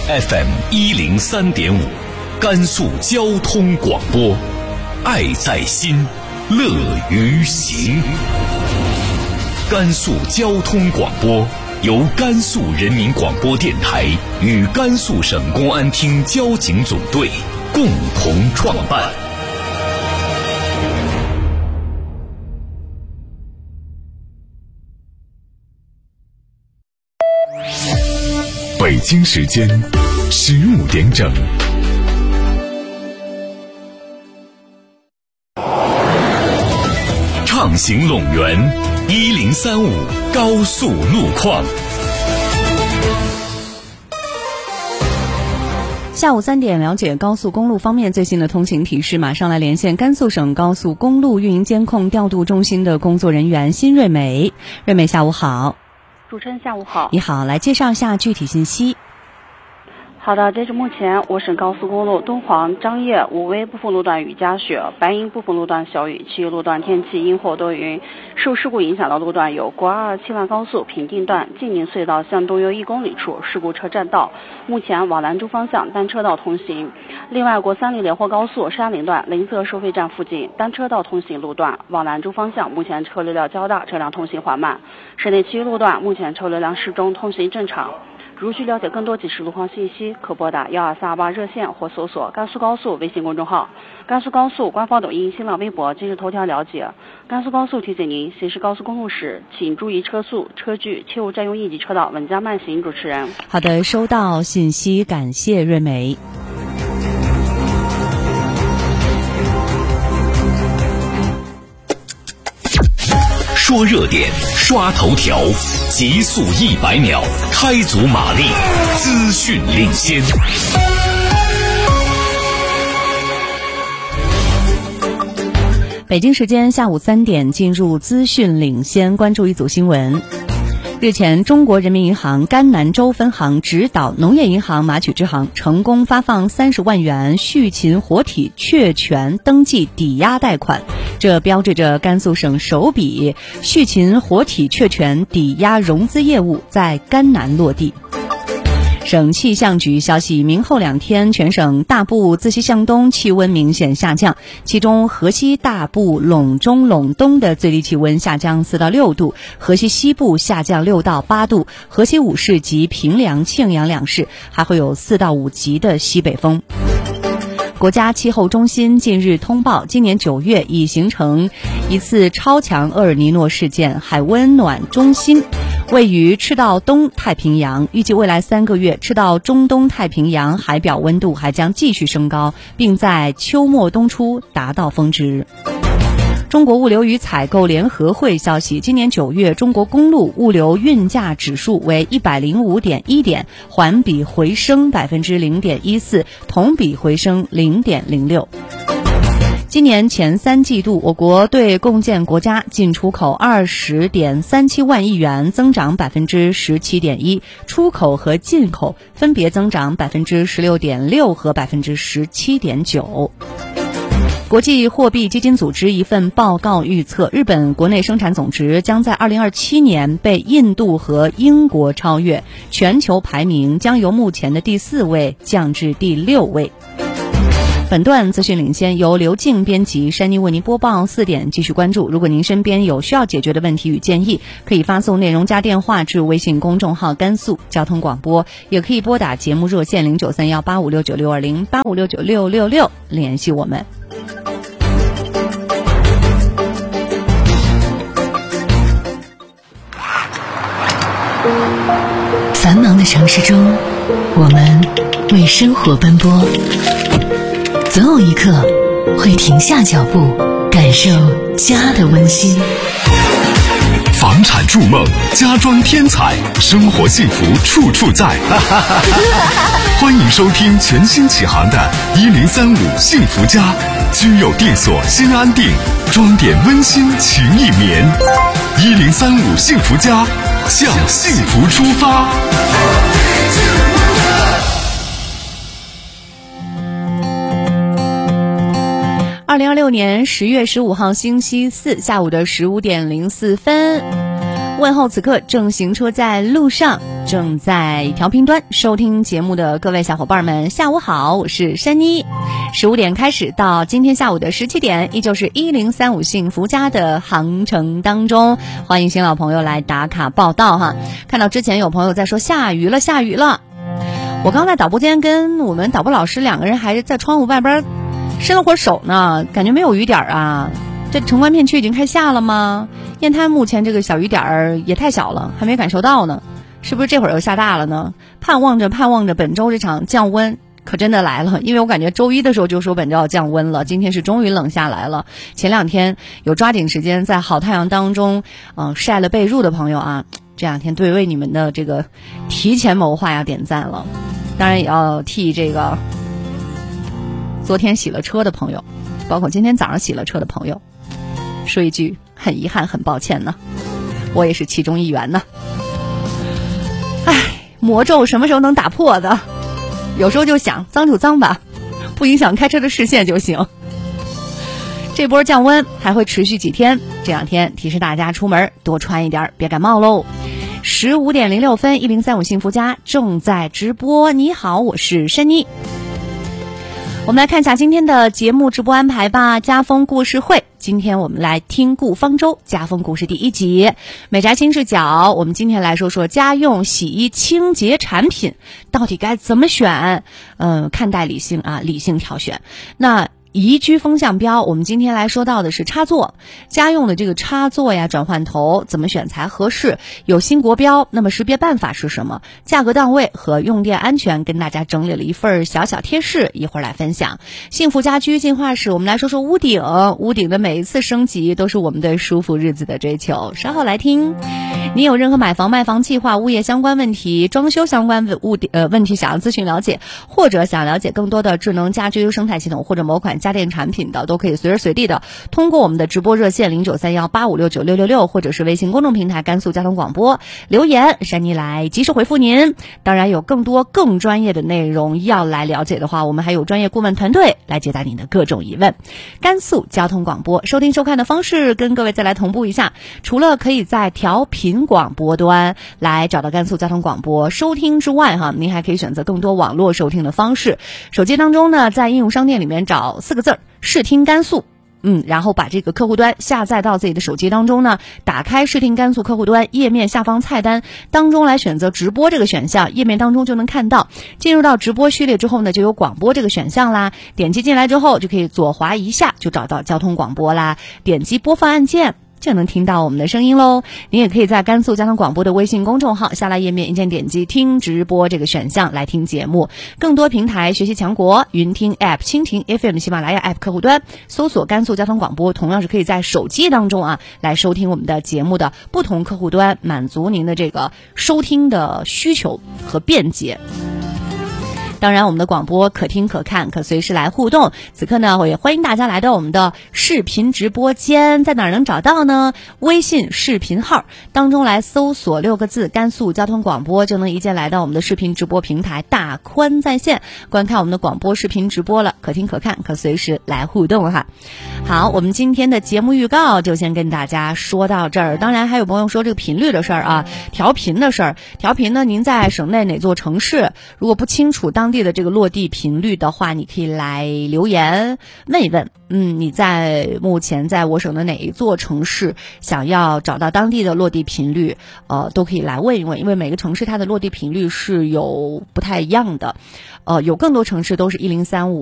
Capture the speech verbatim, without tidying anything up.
F M 一零三点五，甘肃交通广播，爱在心，乐于行。甘肃交通广播由甘肃人民广播电台与甘肃省公安厅交警总队共同创办。北京时间十五点整。畅行陇源一零三五高速路况。 下午三点，了解高速公路方面最新的通行提示，马上来连线甘肃省高速公路运营监控调度中心的工作人员辛瑞美。瑞美，下午好。 主持人下午好。 你好，来介绍一下具体信息。 好的，截至目前，我省高速公路敦煌、张掖、武威部分路段雨夹雪，白银部分路段小雨，其余路段天气阴或多云。受事故影响的路段有国二七万高速平定段晋宁隧道向东约一公里处事故车占道，目前往兰州方向单车道通行。另外，国三零连霍高速沙林段临淄收费站附近单车道通行路段往兰州方向目前车流量较大，车辆通行缓慢。省内其余路段目前车流量适中，通行正常。如需了解更多即时路况信息，可拨打幺二三二八热线或搜索甘肃高速微信公众号、甘肃高速官方抖音、新浪微博、今日头条了解。甘肃高速提醒您，行驶高速公路时，请注意车速、车距，切勿占用应急车道，稳驾慢行。主持人， 好的，收到信息，感谢瑞美。 说热点，刷头条，极速一百秒，开足马力，资讯领先。 北京时间下午三点，进入资讯领先，关注一组新闻。日前，中国人民银行甘南州分行指导农业银行马曲支行成功发放三十万元畜禽活体确权登记抵押贷款，这标志着甘肃省首笔畜禽活体确权抵押融资业务在甘南落地。省气象局消息，明后两天全省大部自西向东气温明显下降，其中河西大部、陇中、陇东的最低气温下降四到六度，河西西部下降六到八度，河西五市及平凉、庆阳两市还会有四到五级的西北风。国家气候中心近日通报，今年九月已形成一次超强厄尔尼诺事件，海温暖中心位于赤道东太平洋，预计未来三个月赤道中东太平洋海表温度还将继续升高，并在秋末冬初达到峰值。中国物流与采购联合会消息，今年九月中国公路物流运价指数为一百零五点一点，环比回升百分之零点一四，同比回升零点零六。今年前三季度，我国对共建国家进出口二十点三七万亿元，增长百分之十七点一，出口和进口分别增长百分之十六点六和百分之十七点九。国际货币基金组织一份报告预测，日本国内生产总值将在二零二七年被印度和英国超越，全球排名将由目前的第四位降至第六位。本段资讯领先由刘静编辑，珊妮为您播报。四点继续关注。如果您身边有需要解决的问题与建议，可以发送内容加电话至微信公众号甘肃交通广播，也可以拨打节目热线零九三幺八五六九六二零八五六九六六六联系我们。 繁忙的城市中，我们为生活奔波，总有一刻会停下脚步，感受家的温馨。 房产筑梦，家装天彩，生活幸福处处在。欢迎收听全新启航的一零三五幸福家，居有定所心安定，装点温馨情意绵。一零三五幸福家，向幸福出发。 二零二六年十月十五号星期四下午的十五点零四分，问候此刻正行车在路上正在调频端收听节目的各位小伙伴们，下午好，我是珊妮。十五点开始到今天下午的十七点，依旧是一零三五幸福家的航程当中，欢迎新老朋友来打卡报道哈。看到之前有朋友在说下雨了，下雨了。我刚在导播间跟我们导播老师两个人还在窗户外边伸了会儿手呢，感觉没有雨点啊。这城关片区已经开始下了吗？雁滩目前这个小雨点儿也太小了，还没感受到呢，是不是这会儿又下大了呢？盼望着盼望着本周这场降温可真的来了，因为我感觉周一的时候就说本周要降温了，今天是终于冷下来了。前两天有抓紧时间在好太阳当中嗯、呃、晒了被褥的朋友啊，这两天对为你们的这个提前谋划要点赞了。当然也要替这个昨天洗了车的朋友，包括今天早上洗了车的朋友说一句很遗憾很抱歉呢，我也是其中一员呢。唉，魔咒什么时候能打破的？有时候就想脏就脏吧，不影响开车的视线就行。这波降温还会持续几天，这两天提示大家出门多穿一点，别感冒喽。十五点零六分，一零三五幸福家正在直播。你好，我是珊妮。我们来看一下今天的节目直播安排吧。家风故事会，今天我们来听顾方舟家风故事第一集。美宅新视角，我们今天来说说家用洗衣清洁产品到底该怎么选。嗯，看待理性啊，理性挑选。那宜居风向标，我们今天来说到的是插座，家用的这个插座呀，转换头怎么选才合适？有新国标，那么识别办法是什么？价格档位和用电安全，跟大家整理了一份小小贴士，一会儿来分享。幸福家居进化史，我们来说说屋顶，屋顶的每一次升级都是我们对舒服日子的追求。稍后来听。你有任何买房卖房计划、物业相关问题、装修相关物顶呃问题想要咨询了解，或者想了解更多的智能家居生态系统或者某款家电产品的，都可以随时随地的通过我们的直播热线零九三幺八五六九六六六，或者是微信公众平台甘肃交通广播留言，珊妮来及时回复您。当然有更多更专业的内容要来了解的话，我们还有专业顾问团队来解答您的各种疑问。甘肃交通广播收听收看的方式跟各位再来同步一下，除了可以在调频广播端来找到甘肃交通广播收听之外哈，您还可以选择更多网络收听的方式。手机当中呢，在应用商店里面找四个字视听甘肃，嗯，然后把这个客户端下载到自己的手机当中呢，打开视听甘肃客户端页面下方菜单当中来选择直播这个选项，页面当中就能看到。进入到直播序列之后呢，就有广播这个选项啦，点击进来之后就可以左滑一下就找到交通广播啦，点击播放按键就能听到我们的声音喽。您也可以在甘肃交通广播的微信公众号下拉页面一键点击听直播这个选项来听节目。更多平台学习强国云听 App、 蜻蜓 F M、 喜马拉雅 App 客户端搜索甘肃交通广播，同样是可以在手机当中啊来收听我们的节目的不同客户端，满足您的这个收听的需求和便捷。当然我们的广播可听可看可随时来互动。此刻呢，我也欢迎大家来到我们的视频直播间，在哪儿能找到呢？微信视频号当中来搜索六个字甘肃交通广播，就能一键来到我们的视频直播平台大宽在线，观看我们的广播视频直播了，可听可看可随时来互动哈。好，我们今天的节目预告就先跟大家说到这儿。当然还有朋友说这个频率的事儿啊，调频的事儿。调频呢，您在省内哪座城市如果不清楚当地的这个落地频率的话，你可以来留言问一问，嗯，你在目前在我省的哪一座城市想要找到当地的落地频率，呃，都可以来问一问，因为每个城市它的落地频率是有不太一样的，呃，有更多城市都是一零三五